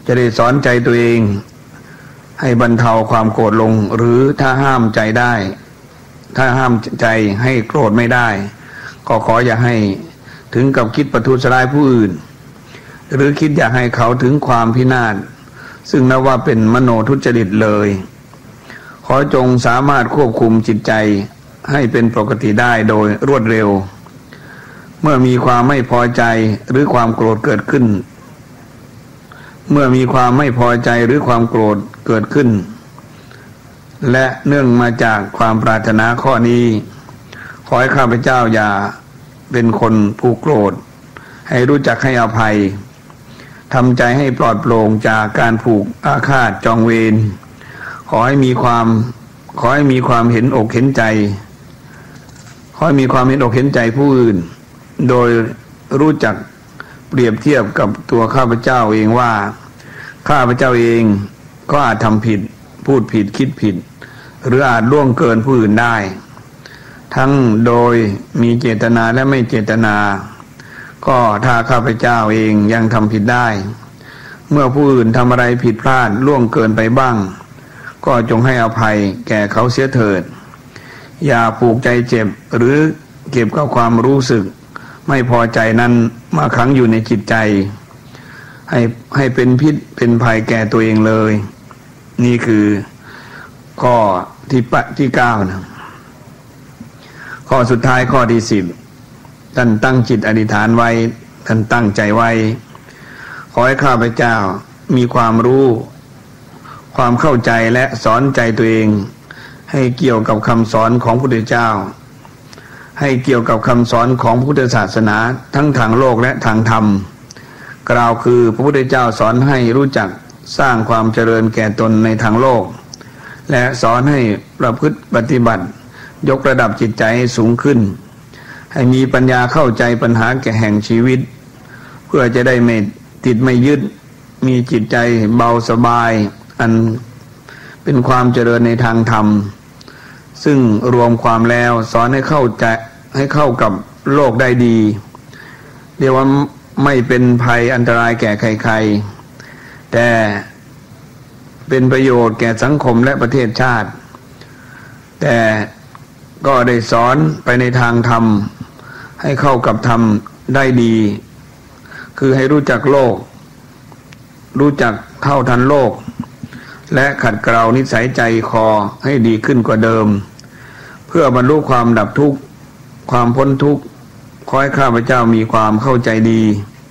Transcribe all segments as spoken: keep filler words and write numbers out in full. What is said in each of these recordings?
จะได้สอนใจตัวเองให้บรรเทาความโกรธลงหรือถ้าห้ามใจได้ถ้าห้ามใจให้โกรธไม่ได้ก็ขออย่าให้ถึงกับคิดประทุษร้ายผู้อื่นหรือคิดอยากให้เขาถึงความพินาศซึ่งนับว่าเป็นมโนทุจริตเลยขอจงสามารถควบคุมจิตใจให้เป็นปกติได้โดยรวดเร็วเมื่อมีความไม่พอใจหรือความโกรธเกิดขึ้นเมื่อมีความไม่พอใจหรือความโกรธเกิดขึ้นและเนื่องมาจากความปรารถนาข้อนี้ขอให้ข้าพเจ้าอย่าเป็นคนผู้โกรธให้รู้จักให้อภัยทำใจให้ปลอดโปร่งจากการผูกอาฆาตจองเวรขอให้มีความขอให้มีความเห็นอกเห็นใจขอให้มีความเห็นอกเห็นใจผู้อื่นโดยรู้จักเปรียบเทียบกับตัวข้าพเจ้าเองว่าข้าพเจ้าเองก็อาจทำผิดพูดผิดคิดผิดหรืออาจล่วงเกินผู้อื่นได้ทั้งโดยมีเจตนาและไม่เจตนาก็ถ้าข้าพเจ้าเองยังทำผิดได้เมื่อผู้อื่นทำอะไรผิดพลาดล่วงเกินไปบ้างก็จงให้อภัยแก่เขาเสียเถิดอย่าผูกใจเจ็บหรือเก็บกับความรู้สึกไม่พอใจนั้นมาขังอยู่ในจิตใจให้ให้เป็นพิษเป็นภัยแก่ตัวเองเลยนี่คือข้อที่ปะที่เก้านะข้อสุดท้ายข้อที่สิบท่านตั้งจิตอธิษฐานไว้ท่านตั้งใจไว้ขอให้ข้าพเจ้ามีความรู้ความเข้าใจและสอนใจตัวเองให้เกี่ยวกับคำสอนของพระพุทธเจ้าให้เกี่ยวกับคำสอนของพุทธศาสนาทั้งทางโลกและทางธรรมกล่าวคือพระพุทธเจ้าสอนให้รู้จักสร้างความเจริญแก่ตนในทางโลกและสอนให้ประพฤติปฏิบัติยกระดับจิตใจให้สูงขึ้นให้มีปัญญาเข้าใจปัญหาแก่แห่งชีวิตเพื่อจะได้ไม่ติดไม่ยึดมีจิตใจเบาสบายอันเป็นความเจริญในทางธรรมซึ่งรวมความแล้วสอนให้เข้าใจให้เข้ากับโลกได้ดีเรียกว่าไม่เป็นภัยอันตรายแก่ใครๆแต่เป็นประโยชน์แก่สังคมและประเทศชาติแต่ก็ได้สอนไปในทางธรรมให้เข้ากับธรรมได้ดีคือให้รู้จักโลกรู้จักเท่าทันโลกและขัดเกลานิสัยใจคอให้ดีขึ้นกว่าเดิมเพื่อบรรลุความดับทุกข์ความพ้นทุกข์ขอให้ข้าพเจ้ามีความเข้าใจดี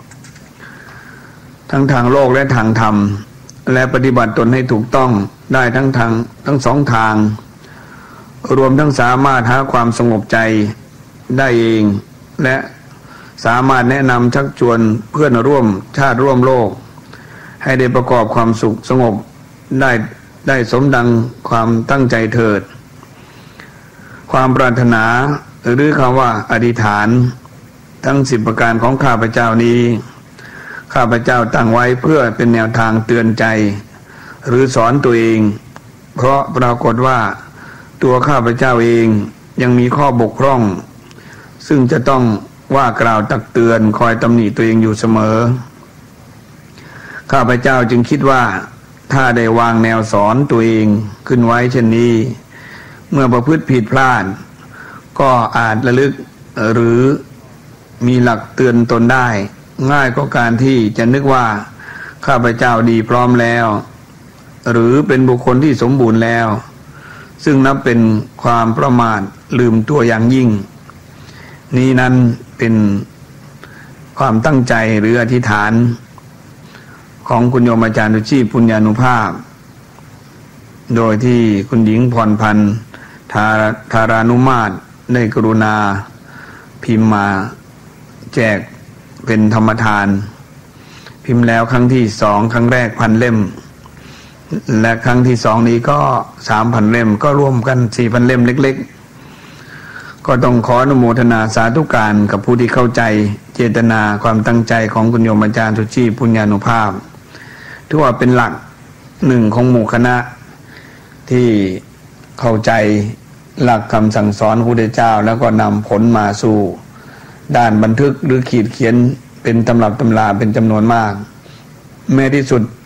ทั้งทางโลกและทางธรรมและปฏิบัติตนให้ถูกต้องได้ทั้งทางทั้งสองทางรวมทั้งสามารถหาความสงบใจได้เองและสามารถแนะนำชักชวนเพื่อนร่วมชาติร่วมโลกให้ได้ประกอบความสุขสงบได้ได้สมดังความตั้งใจเถิดความปรารถนาหรือคำว่าอธิษฐานทั้งสิบประการของข้าพเจ้านี้ข้าพเจ้าตั้งไว้เพื่อเป็นแนวทางเตือนใจหรือสอนตัวเองเพราะปรากฏว่าตัวข้าพเจ้าเองยังมีข้อบกพร่องซึ่งจะต้องว่ากล่าวตักเตือนคอยตำหนิตัวเองอยู่เสมอข้าพเจ้าจึงคิดว่าถ้าได้วางแนวสอนตัวเองขึ้นไว้เช่นนี้เมื่อประพฤติผิดพลาดก็อาจระลึกหรือมีหลักเตือนตนได้ง่ายกว่าการที่จะนึกว่าข้าพเจ้าดีพร้อมแล้วหรือเป็นบุคคลที่สมบูรณ์แล้วซึ่งนับเป็นความประมาทลืมตัวอย่างยิ่งนี้นั้นเป็นความตั้งใจหรืออธิษฐานของคุณโยมอาจารย์ดุชีปุญญานุภาพโดยที่คุณหญิงพรพันธ์ธาธารานุมาตรได้กรุณาพิมพ์มาแจกเป็นธรรมทานพิมพ์แล้วครั้งที่สองครั้งแรกพันเล่มและครั้งที่สองนี้ก็สามพันเล่มก็รวมกันสี่พันเล่มเล็กๆก็ต้องขออนุโมทนาสาธุการกับผู้ที่เข้าใจเจตนาความตั้งใจของคุณโยมอาจารย์สุชีปุญญานุภาพถือว่าเป็นหลักหนึ่งของหมู่คณะที่เข้าใจหลักคำสั่งสอนของพระพุทธเจ้าแล้วก็นำผลมาสู่ด้านบันทึกหรือขีดเขียนเป็นตำรับตำราเป็นจำนวนมากแม้ที่สุด